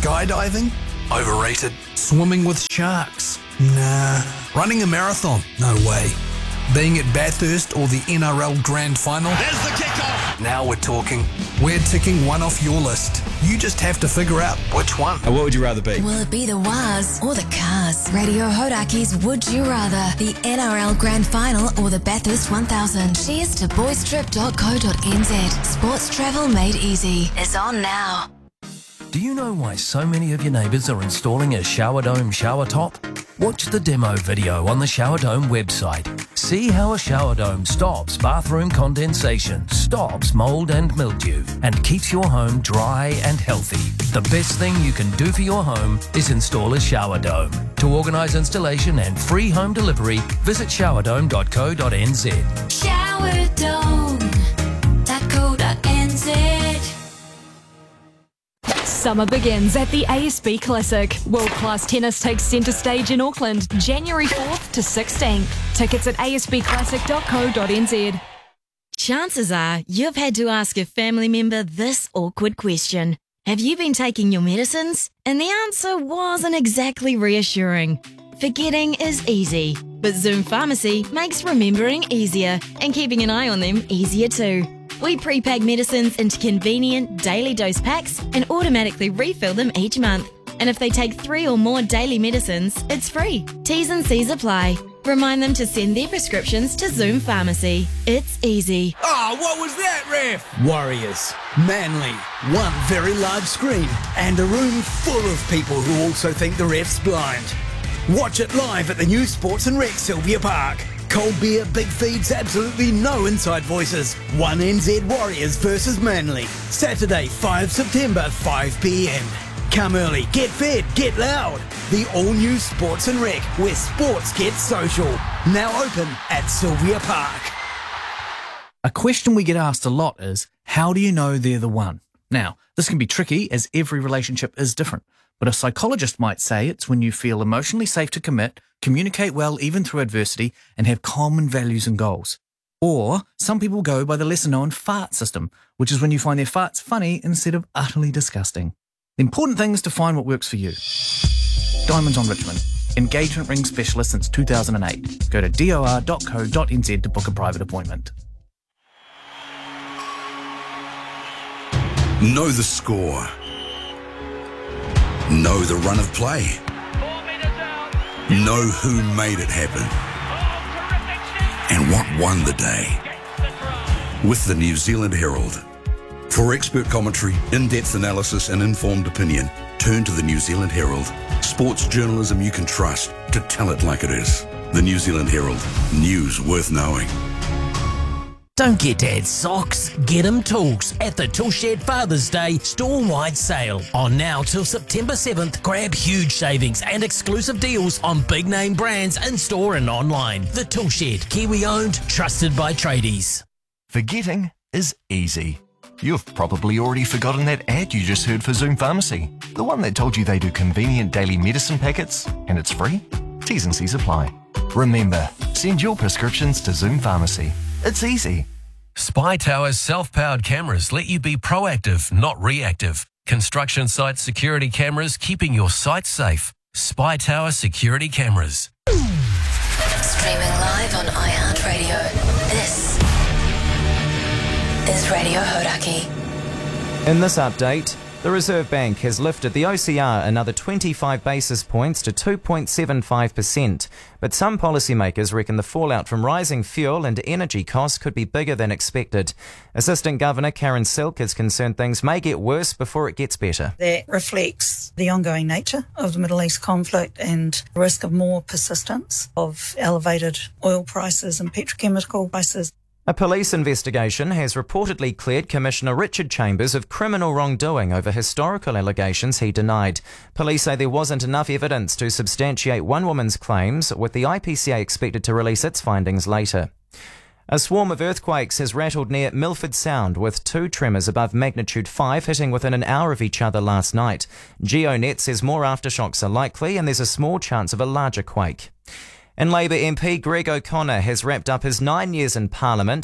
Skydiving? Overrated. Swimming with sharks? Nah. Running a marathon? No way. Being at Bathurst or the NRL Grand Final? There's the kickoff. Now we're talking. We're ticking one off your list. You just have to figure out which one. And what would you rather be? Will it be the Waz or the Cars? Radio Horaki's Would You Rather, the NRL Grand Final or the Bathurst 1000. Cheers to boystrip.co.nz. Sports travel made easy is on now. Do you know why so many of your neighbours are installing a Shower Dome shower top? Watch the demo video on the Shower Dome website. See how a shower dome stops bathroom condensation, stops mould and mildew, and keeps your home dry and healthy. The best thing you can do for your home is install a shower dome. To organise installation and free home delivery, visit showerdome.co.nz. Showerdome.co.nz. Summer begins at the ASB Classic. World-class tennis takes centre stage in Auckland, January 4th to 16th. Tickets at asbclassic.co.nz. Chances are you've had to ask a family member this awkward question. Have you been taking your medicines? And the answer wasn't exactly reassuring. Forgetting is easy, but Zoom Pharmacy makes remembering easier and keeping an eye on them easier too. We pre-pack medicines into convenient daily dose packs and automatically refill them each month. And if they take 3 or more daily medicines, it's free. T's and C's apply. Remind them to send their prescriptions to Zoom Pharmacy. It's easy. Oh, what was that, ref? Warriors. Manly. One very large screen and a room full of people who also think the ref's blind. Watch it live at the new Sports and Rec Sylvia Park. Cold beer, big feeds, absolutely no inside voices. 1NZ Warriors versus Manly. Saturday, 5 September, 5 p.m. Come early, get fed, get loud. The all-new Sports and Rec, where sports get social. Now open at Sylvia Park. A question we get asked a lot is, how do you know they're the one? Now, this can be tricky as every relationship is different, but a psychologist might say it's when you feel emotionally safe to commit, communicate well even through adversity, and have common values and goals. Or some people go by the lesser-known fart system, which is when you find their farts funny instead of utterly disgusting. The important thing is to find what works for you. Diamonds on Richmond. Engagement ring specialist since 2008. Go to dor.co.nz to book a private appointment. Know the score. Know the run of play. Know who made it happen. And what won the day. With the New Zealand Herald. For expert commentary, in-depth analysis and informed opinion, turn to the New Zealand Herald. Sports journalism you can trust to tell it like it is. The New Zealand Herald. News worth knowing. Don't get Dad's socks, get him tools at the Toolshed Father's Day store-wide sale. On now till September 7th, grab huge savings and exclusive deals on big-name brands in-store and online. The Toolshed, Kiwi-owned, trusted by tradies. Forgetting is easy. You've probably already forgotten that ad you just heard for Zoom Pharmacy. The one that told you they do convenient daily medicine packets and it's free? T's and C's apply. Remember, send your prescriptions to Zoom Pharmacy. It's easy. Spy Tower's self-powered cameras let you be proactive, not reactive. Construction site security cameras keeping your site safe. Spy Tower security cameras. Streaming live on iHeartRadio. This is Radio Horaki. In this update, the Reserve Bank has lifted the OCR another 25 basis points to 2.75%, but some policymakers reckon the fallout from rising fuel and energy costs could be bigger than expected. Assistant Governor Karen Silk is concerned things may get worse before it gets better. That reflects the ongoing nature of the Middle East conflict and the risk of more persistence of elevated oil prices and petrochemical prices. A police investigation has reportedly cleared Commissioner Richard Chambers of criminal wrongdoing over historical allegations he denied. Police say there wasn't enough evidence to substantiate one woman's claims, with the IPCA expected to release its findings later. A swarm of earthquakes has rattled near Milford Sound, with 2 tremors above magnitude 5 hitting within an hour of each other last night. GeoNet says more aftershocks are likely and there's a small chance of a larger quake. And Labour MP Greg O'Connor has wrapped up his 9 years in Parliament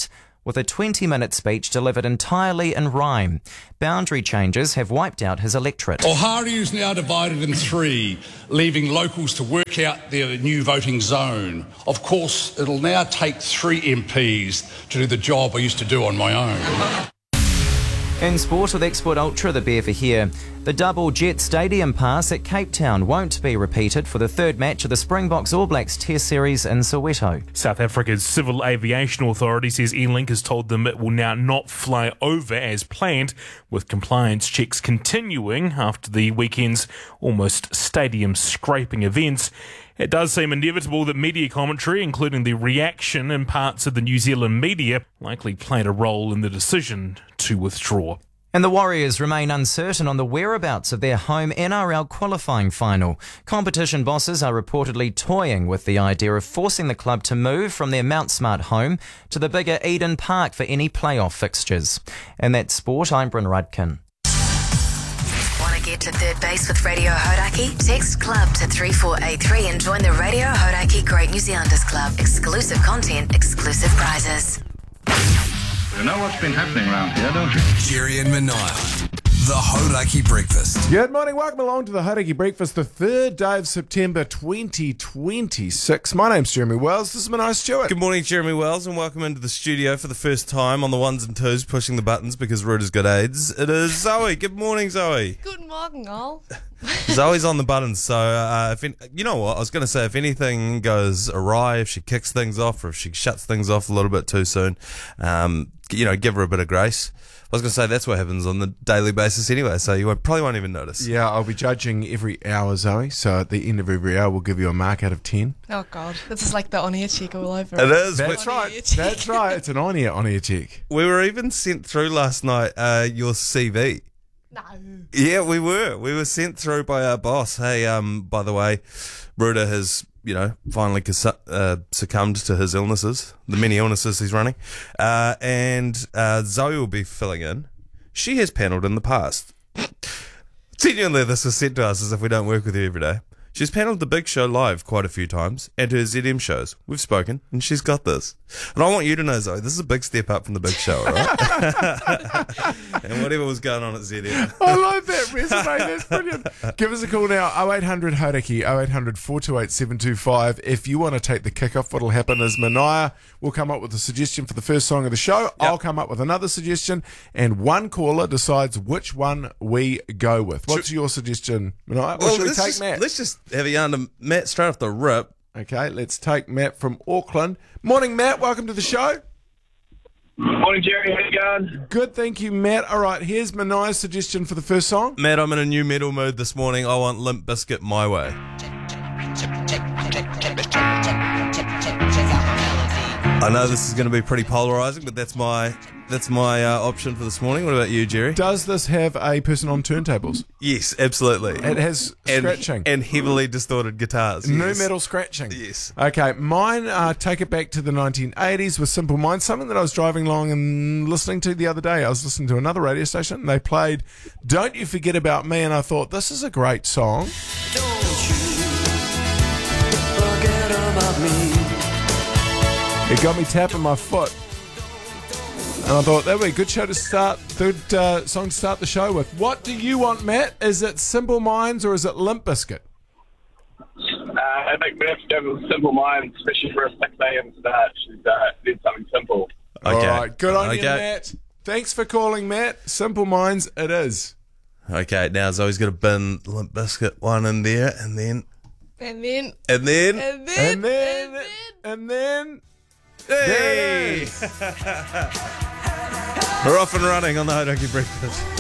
with a 20-minute speech delivered entirely in rhyme. Boundary changes have wiped out his electorate. Ohari is now divided in three, leaving locals to work out their new voting zone. Of course, it'll now take 3 MPs to do the job I used to do on my own. In sport with Export Ultra, the beer for here. The double Jet Stadium pass at Cape Town won't be repeated for the third match of the Springboks All Blacks Test Series in Soweto. South Africa's Civil Aviation Authority says E-Link has told them it will now not fly over as planned, with compliance checks continuing after the weekend's almost stadium scraping events. It does seem inevitable that media commentary, including the reaction in parts of the New Zealand media, likely played a role in the decision to withdraw. And the Warriors remain uncertain on the whereabouts of their home NRL qualifying final. Competition bosses are reportedly toying with the idea of forcing the club to move from their Mount Smart home to the bigger Eden Park for any playoff fixtures. And that's sport, I'm Bryn Rudkin. Want to get to third base with Radio Hodaki? Text CLUB to 3483 and join the Radio Hodaki Great New Zealanders Club. Exclusive content, exclusive prizes. You know what's been happening around here, don't you? Jerry and Mania. The Hodaki Breakfast. Good morning, welcome along to the Hodaki Breakfast, the 3rd day of September 2026. My name's Jeremy Wells, this is Mania Stewart. Good morning, Jeremy Wells, and welcome into the studio for the first time on the ones and twos, pushing the buttons because Ruta's got AIDS. It is Zoe. Good morning, Zoe. Good morning, all. Zoe's on the buttons, so you know what, I was going to say, if anything goes awry, if she kicks things off or if she shuts things off a little bit too soon, give her a bit of grace. I was going to say that's what happens on the daily basis anyway, so you probably won't even notice. Yeah, I'll be judging every hour, Zoe, so at the end of every hour we'll give you a mark out of 10. Oh, God. This is like the on-air check all over. It is. That's right. That's right. It's an on-air check. We were even sent through last night your CV. No. Yeah, we were. We were sent through by our boss. Hey, by the way, Ruta has, finally succumbed to his illnesses, the many illnesses he's running. And Zoe will be filling in. She has panelled in the past. Genuinely, this was sent to us as if we don't work with you every day. She's panelled The Big Show live quite a few times, and her ZM shows. We've spoken, and she's got this. And I want you to know, Zoe, this is a big step up from The Big Show, all right? And whatever was going on at ZM. I love that resume, that's brilliant. Give us a call now, 0800 Hodaki, 0800 428 725. If you want to take the kick-off, what'll happen is Mania will come up with a suggestion for the first song of the show. Yep. I'll come up with another suggestion, and one caller decides which one we go with. What's your suggestion, Mania? Or should we take Matt? Let's just have a yarn to Matt straight off the rip. Okay, let's take Matt from Auckland. Morning, Matt. Welcome to the show. Morning, Jerry. How you going? Good, thank you, Matt. All right, here's Mania's suggestion for the first song. Matt, I'm in a new metal mood this morning. I want Limp Bizkit My Way. I know this is going to be pretty polarising, but that's my option for this morning. What about you, Jerry? Does this have a person on turntables? Yes, absolutely. It has scratching. And heavily distorted guitars. New metal scratching. Yes. Okay, mine take it back to the 1980s with Simple Minds, something that I was driving along and listening to the other day. I was listening to another radio station, and they played Don't You Forget About Me, and I thought, this is a great song. Don't you forget about me. It got me tapping my foot. And I thought, that would be a good show to start, good song to start the show with. What do you want, Matt? Is it Simple Minds or is it Limp Bizkit? I think we have to go with Simple Minds, especially for a 6 a.m. start. She's did something simple. Okay. All right, good on you, Matt. Thanks for calling, Matt. Simple Minds it is. Okay, now Zoe's got to bin Limp Bizkit one in there, and then... Hey! We're off and running on the Hodaki Breakfast.